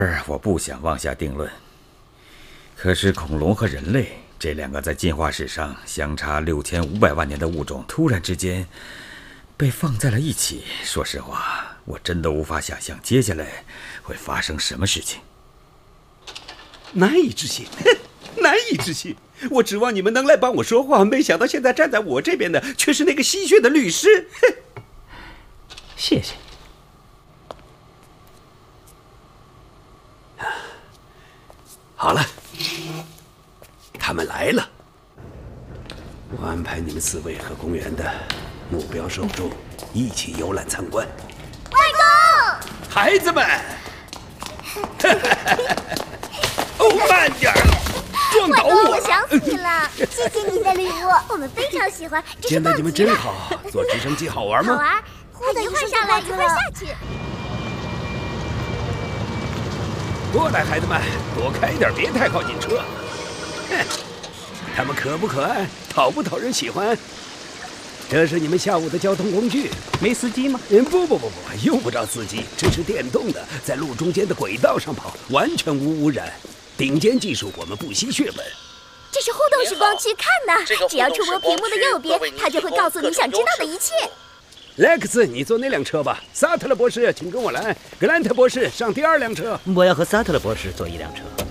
我不想妄下定论。可是恐龙和人类这两个在进化史上相差6500万年的物种，突然之间被放在了一起。说实话，我真的无法想象接下来会发生什么事情。 难以置信，难以置信！我指望你们能来帮我说话，没想到现在站在我这边的却是那个吸血的律师。 谢谢。 好了，他们来了。我安排你们4位和公园的目标受众一起游览参观。 外公， 孩子们，哦，慢点儿，撞倒我了！ 我想死你了！谢谢你的礼物，我们非常喜欢。 见到你们真好，坐直升机好玩吗？ 好玩，一会儿上来，一会儿下去。 过来，孩子们，躲开一点，别太靠近车。哼，他们可不可爱，讨不讨人喜欢？这是你们下午的交通工具。 没司机吗？ 不，用不着司机，这是电动的，在路中间的轨道上跑，完全无污染，顶尖技术，我们不惜血本。 这是互动时光区，看呐，只要触摸屏幕的右边，它就会告诉你想知道的一切。 莱克斯，你坐那辆车吧。萨特勒博士，请跟我来。格兰特博士，上第2辆车。 我要和萨特勒博士坐一辆车。